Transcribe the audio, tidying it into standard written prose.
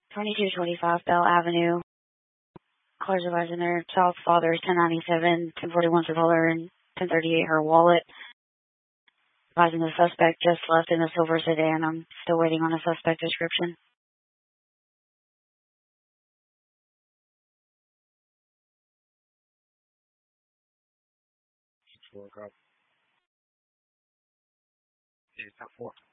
2225 Bell Avenue. Callers advising their child father is 1097, 1041 for caller, and 1038 her wallet. Advising the suspect just left in a silver sedan. I'm still waiting on a suspect description. 4 o'clock. Yeah, it's not 4.